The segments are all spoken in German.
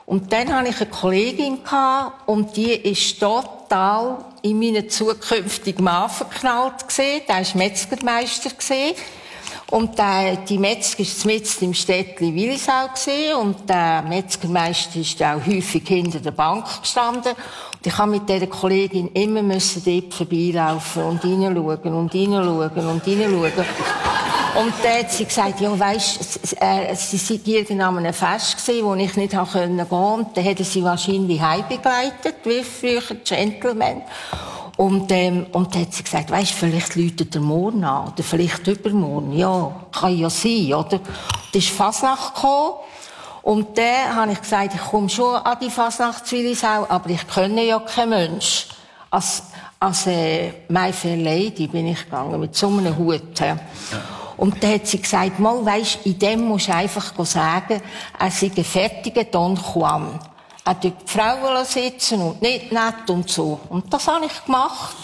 Und dann hatte ich eine Kollegin und die ist total in meinen zukünftigen Mann verknallt gewesen. Der war Metzgermeister gewesen. Und die Metzger war mitten im Städtchen Willisau gewesen. Und der Metzgermeister ist auch häufig hinter der Bank gestanden. Und ich musste mit dieser Kollegin immer dort vorbeilaufen und reinschauen und reinschauen und reinschauen. Und dann hat sie gesagt, ja, weisst, sie sei irgendwann an einem Fest gewesen, wo ich nicht gehen konnte. Und dann hätte sie wahrscheinlich heimgebegleitet, wie früher Gentleman. Und dann hat sie gesagt, weisst, vielleicht läutet er morgen an, oder vielleicht übermorgen. Ja, kann ja sein, oder? Da ist Fasnacht gekommen. Und dann habe ich gesagt, ich komme schon an die Fasnacht zu Willisau, aber ich kenne ja kein Mensch. Als My Fair Lady bin ich gegangen, mit so einem Hut. Ja. Und dann hat sie gesagt, mal, weisst, in dem musst du einfach sagen, er sei ein fertiger Don Juan. Er dort die Frau sitzen und nicht nett und so. Und das habe ich gemacht.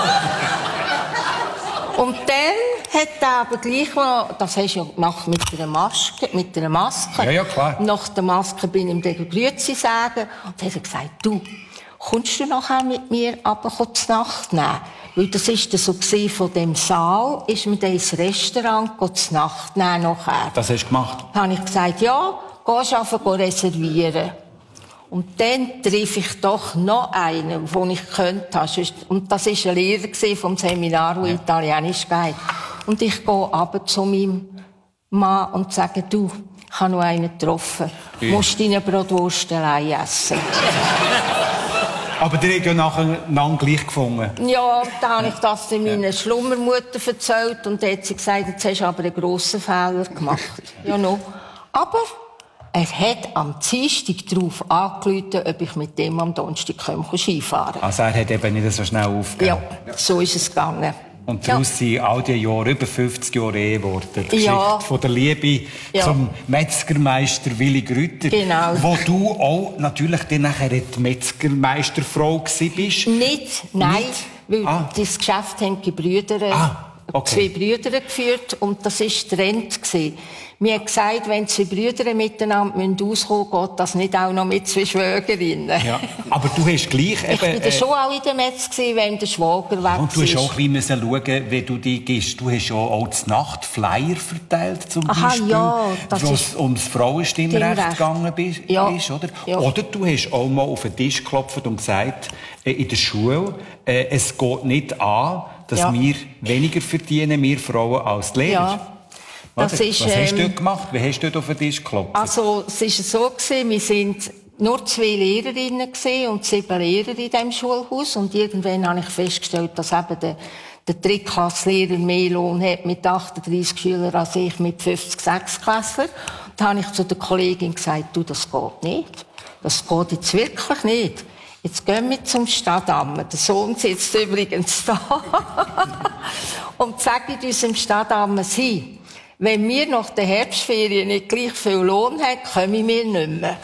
Und dann hat er aber gleich noch, das hast du ja gemacht mit einer Maske. Ja, klar. Nach der Maske bin ich ihm dann Grüezi sagen. Und dann hat er gesagt, du, kommst du nachher mit mir runter zur Nacht nehmen? Weil das ist so von dem Saal, ist mir dann ins Restaurant zur Nacht nehmen nachher. Das hast du gemacht? Dann habe ich gesagt, ja, gehst einfach reservieren. Und dann treffe ich doch noch einen, den ich könnte. Und das war ein Lehrer vom Seminar, der Italienisch geht. Und ich gehe runter zu meinem Mann und sage, du, ich habe noch einen getroffen. Du musst deine Bratwursteleien essen. Aber die habt ja nachher gleich gefunden. Ja, dann habe ich das meiner Schlummermutter erzählt. Und dann hat sie gesagt, jetzt hast du aber einen grossen Fehler gemacht. Ja, noch. Aber er hat am Dienstag darauf angerufen, ob ich mit dem am Donnerstag Skifahren kann. Also er hat eben nicht so schnell aufgegeben. Ja, so ist es gegangen. Und daraus sind all die Jahre, über 50 Jahre Ehe geworden. Die Geschichte von der Liebe zum Metzgermeister Willi Grütter. Genau. Wo du auch natürlich dann nachher die Metzgermeisterfrau gewesen bist. Nein, weil das Geschäft haben die Brüder, zwei Brüder geführt und das war Trend gewesen. Mir hat gesagt, wenn zwei Brüder miteinander auskommen müssen, geht das nicht auch noch mit zwei Schwägerinnen. Ja, aber du hast gleich eben... Ich war schon auch in der Metz, wenn der Schwager weg war. Und du hast auch ein bisschen schauen, wie du dich gehst. Du hast ja auch zur Nacht Flyer verteilt, zum Beispiel. Ja, wo es ums Frauenstimmrecht gegangen ist, oder? Ja. Oder du hast auch mal auf den Tisch geklopft und gesagt, in der Schule, es geht nicht an, dass wir weniger verdienen, wir Frauen, als die Lehrer. Ja. Was hast du dort gemacht? Wie hast du dort auf den Tisch geklopft? Also, es war so, wir sind nur 2 Lehrerinnen und 7 Lehrer in diesem Schulhaus. Und irgendwann habe ich festgestellt, dass eben der Drittklasslehrer mehr Lohn hat mit 38 Schülern als ich mit 50 Sechsklässlern. Da habe ich zu der Kollegin gesagt, du, das geht nicht. Das geht jetzt wirklich nicht. Jetzt gehen wir zum Stadtamt. Der Sohn sitzt übrigens da. Und sagt unserem Stadtamt, wenn wir nach der Herbstferien nicht gleich viel Lohn haben, kommen wir nicht mehr.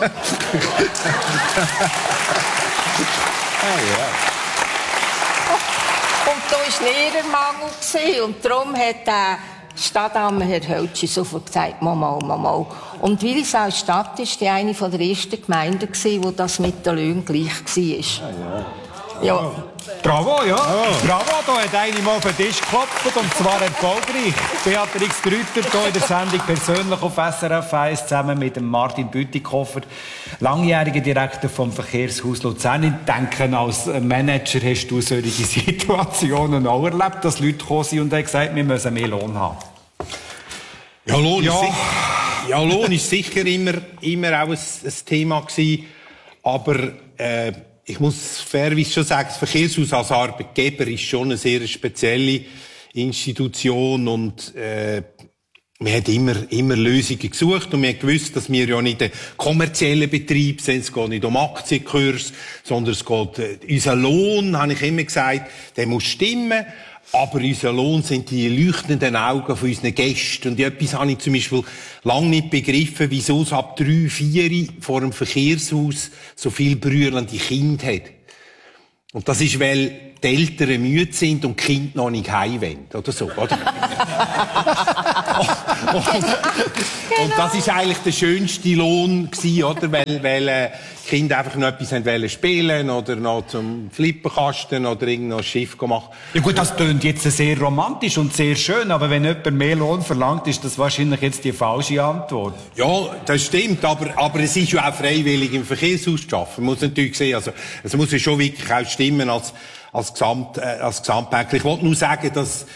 Und da war Lehrermangel. Und darum hat der Stadtamt Herr Hölschi sofort gesagt, mal. Und Willisau Stadt war eine der ersten Gemeinden, wo das mit den Löhnen gleich war. Ja. Bravo, ja. Oh. Bravo, da hat eine mal auf den Tisch geklopft, und zwar erfolgreich. Beatrix Grütter hier in der Sendung persönlich auf SRF 1 zusammen mit dem Martin Bütikofer, langjähriger Direktor vom Verkehrshaus Luzern. Ich denke, als Manager hast du solche Situationen auch erlebt, dass Leute gekommen sind und haben gesagt, wir müssen mehr Lohn haben. Ja, Lohn ist sicher immer auch ein Thema gewesen, aber ich muss fairerweise schon sagen, das Verkehrshaus als Arbeitgeber ist schon eine sehr spezielle Institution und wir haben immer Lösungen gesucht und wir haben gewusst, dass wir ja nicht ein kommerzieller Betrieb sind, es geht nicht um Aktienkurs, sondern es geht, unser Lohn, habe ich immer gesagt, der muss stimmen. Aber unser Lohn sind die leuchtenden Augen von unseren Gästen. Und etwas habe ich zum Beispiel lange nicht begriffen, wieso es ab 3, 4 vor dem Verkehrshaus so viel brüllende Kinder hat. Und das ist, weil die Eltern müde sind und die Kinder noch nicht heim wollen. Oder so, oder? Und das ist eigentlich der schönste Lohn gewesen, oder? Weil Kinder einfach noch etwas wollen spielen oder noch zum Flipperkasten oder irgendein Schiff machen. Ja gut, das klingt jetzt sehr romantisch und sehr schön, aber wenn jemand mehr Lohn verlangt, ist das wahrscheinlich jetzt die falsche Antwort. Ja, das stimmt, aber es ist ja auch freiwillig im Verkehrshaus zu arbeiten. Man muss natürlich sehen, also es muss ja schon wirklich auch stimmen als Gesamtpaket. Ich wollte nur sagen, dass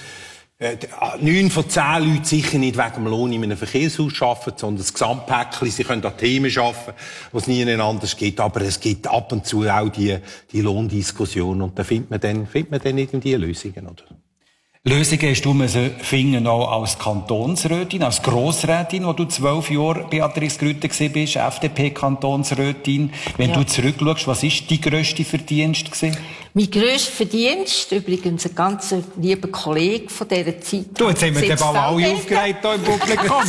9 von 10 Leuten sicher nicht wegen dem Lohn in einem Verkehrshaus arbeiten, sondern das Gesamtpäckchen. Sie können an Themen arbeiten, die es nie anders gibt. Aber es gibt ab und zu auch die Lohndiskussion. Und da findet man dann irgendwie Lösungen, oder? Lösungen hast du finden auch als Kantonsrätin, als Grossrätin, wo du 12 Jahre Beatrix Grütter gewesen bist, FDP-Kantonsrätin. Wenn du zurückschaust, was ist dein grösster Verdienst gewesen? Mein grösster Verdienst, übrigens ein ganz lieber Kollege von dieser Zeit. Du, jetzt haben wir den Ball alle aufgeregt hier im Publikum.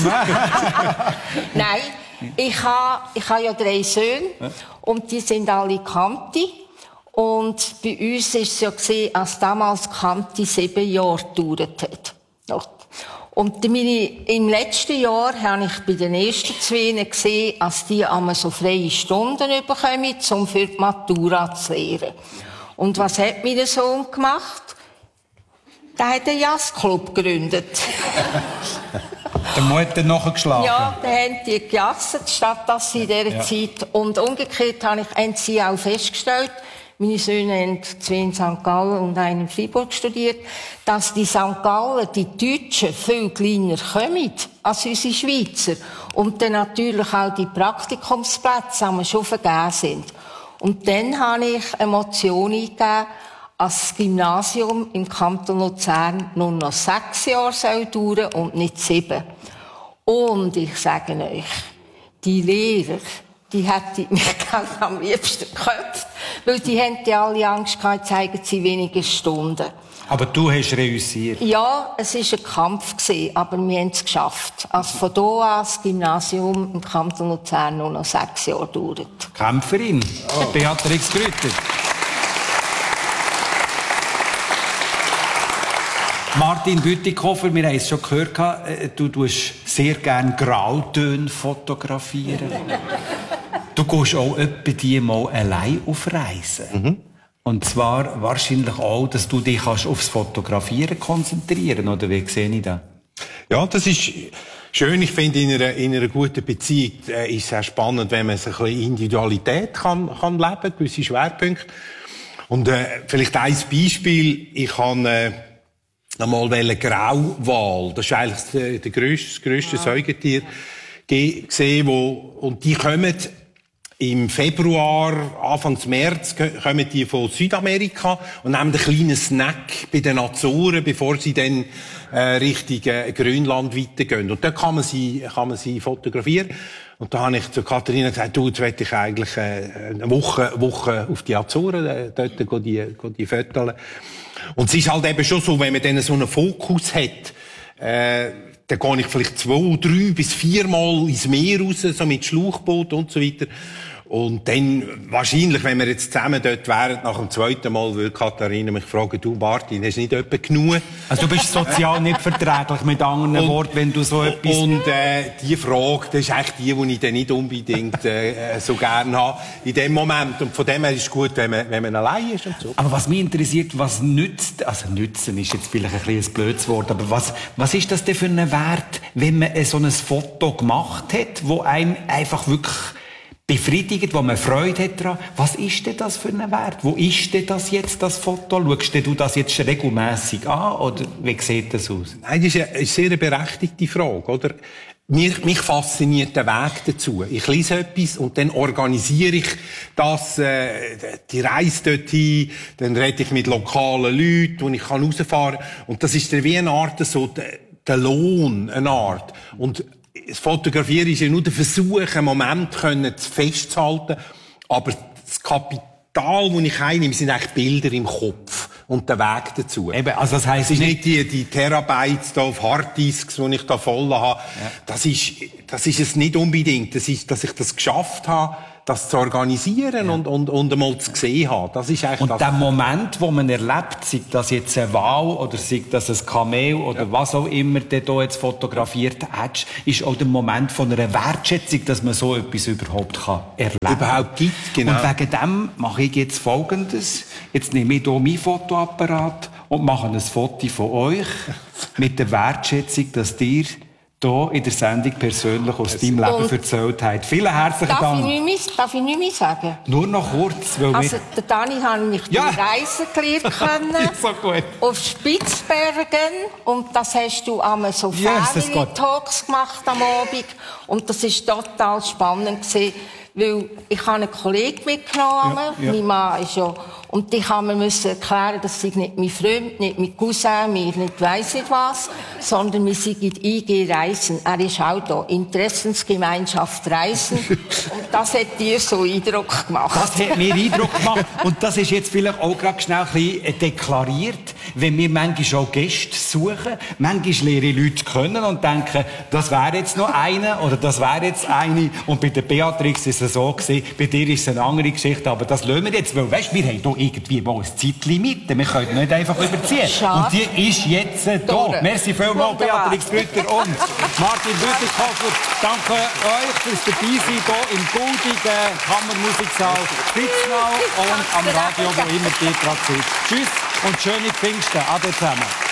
Nein, ich habe ja 3 Söhne und die sind alle Kanti. Und bei uns war es ja gesehen, als damals Kanti 7 Jahre gedauert hat. Und im letzten Jahr habe ich bei den ersten 2 gesehen, als die einmal so freie Stunden bekommen, um für die Matura zu lehren. Und was hat mein Sohn gemacht? Der hat einen Jazzclub gegründet. Der Mutter nachgeschlagen. Ja, da haben die gejasset, statt dass sie in dieser Zeit. Und umgekehrt haben sie auch festgestellt, meine Söhne haben 2 in St. Gallen und 1 in Freiburg studiert, dass die St. Gallen, die Deutschen, viel kleiner kommen als unsere Schweizer. Und dann natürlich auch die Praktikumsplätze schon vergeben sind. Und dann habe ich eine Motion eingegeben, als das Gymnasium im Kanton Luzern nur noch 6 Jahre dauern soll und nicht 7. Und ich sage euch, die Lehrer, die hätten mich am liebsten geköpft, weil die haben ja alle Angst gehabt, zeigen sie weniger Stunden. Aber du hast reüssiert. Ja, es war ein Kampf gewesen, aber wir haben es geschafft. Also von da an das Gymnasium im Kanton Luzern nur noch 6 Jahre dauert. Kämpferin, Beatrix Grütter. Martin Bütikofer, wir haben es schon gehört, du tust sehr gerne Grautöne fotografieren. Du gehst auch etwa die mal allein auf Reisen. Mhm. Und zwar wahrscheinlich auch, dass du dich aufs Fotografieren konzentrieren kannst, oder wie sehe ich das? Ja, das ist schön. Ich finde, in einer guten Beziehung ist es sehr spannend, wenn man so ein bisschen Individualität kann leben, gewisse Schwerpunkte. Und vielleicht ein Beispiel, ich habe einmal Grauwal, das ist eigentlich das grösste Säugetier, gesehen, und die kommen im Februar, Anfang März, kommen die von Südamerika und nehmen einen kleinen Snack bei den Azoren, bevor sie dann Richtung Grönland weitergehen. Und da kann man sie fotografieren. Und da habe ich zu Katharina gesagt, du, jetzt will ich eigentlich eine Woche auf die Azoren, dort die Fotos. Und es ist halt eben schon so, wenn man dann so einen Fokus hat, dann gehe ich vielleicht 2, 3 bis 4 Mal ins Meer raus, so mit Schlauchboot und so weiter. Und dann, wahrscheinlich, wenn wir jetzt zusammen dort wären, nach dem 2. Mal, würde Katharina mich fragen, du Martin, hast du nicht etwa genug? Also du bist sozial nicht verträglich, mit anderen Worten, wenn du so etwas... Und die Frage, das ist eigentlich die ich dann nicht unbedingt so gerne habe in dem Moment. Und von dem her ist es gut, wenn man allein ist und so. Aber was mich interessiert, was nützt, also nützen ist jetzt vielleicht ein bisschen ein blödes Wort, aber was ist das denn für ein Wert, wenn man so ein Foto gemacht hat, wo einem einfach wirklich befriedigt, wo man Freude hat daran. Was ist denn das für ein Wert? Wo ist denn das jetzt, das Foto? Schaust du das jetzt regelmässig an, oder wie sieht das aus? Nein, das ist eine sehr berechtigte Frage, oder? Mich fasziniert der Weg dazu. Ich lese etwas und dann organisiere ich das, die Reise dorthin, dann rede ich mit lokalen Leuten und ich kann rausfahren. Und das ist wie eine Art, so der Lohn, eine Art. Und das Fotografieren ist ja nur der Versuch, einen Moment festzuhalten. Aber das Kapital, das ich einnehme, sind eigentlich Bilder im Kopf. Und der Weg dazu. Eben, also das heisst es ist nicht die Terabytes da auf Harddisks, die ich da voll habe. Ja. Das ist es nicht unbedingt. Das ist, dass ich das geschafft habe, das zu organisieren und einmal zu sehen haben. Das ist eigentlich und der Moment, wo man erlebt, sei das jetzt eine Wahl oder sei das ein Kamel oder was auch immer der da jetzt fotografiert hat, ist auch der Moment von einer Wertschätzung, dass man so etwas überhaupt erleben kann. Überhaupt gibt, genau. Und wegen dem mache ich jetzt Folgendes. Jetzt nehme ich hier meinen Fotoapparat und mache ein Foto von euch mit der Wertschätzung, dass ihr hier in der Sendung persönlich aus deinem Leben erzählt habt. Vielen herzlichen Dank. Darf ich nicht mehr sagen? Nur noch kurz. Weil also, der Dani hat mich durch Reisen gelernt können. So gut. Auf Spitzbergen. Und das hast du einmal so Family-Talks gemacht am Abend. Und das war total spannend gewesen, weil ich habe einen Kollegen mitgenommen. Mein Mann ist ja. Und ich musste mir erklären, das sei nicht mein Freund, nicht mein Cousin, mir nicht weiss nicht was, sondern wir sind IG Reisen. Er ist auch da. Interessensgemeinschaft Reisen. Und das hat dir so Eindruck gemacht. Das hat mir Eindruck gemacht. Und das ist jetzt vielleicht auch gerade schnell ein bisschen deklariert, wenn wir manchmal auch Gäste suchen. Manchmal lernen Leute kennen und denken, das wäre jetzt noch einer oder das wäre jetzt eine. Und bei der Beatrix ist es so gewesen, bei dir ist es eine andere Geschichte, aber das lassen wir jetzt, weil, weisst, wir haben hier irgendwie mal ein Zeitlimit. Wir können nicht einfach überziehen. Schade. Und die ist jetzt da. Merci vielmals, Beatrix Grütter und Martin Bütikofer. Danke euch fürs Dabeisein hier im goldigen Kammermusiksaal Spitznau und am Radio, wo immer ihr gerade seid. Tschüss und schöne Pfingsten. Ade zusammen.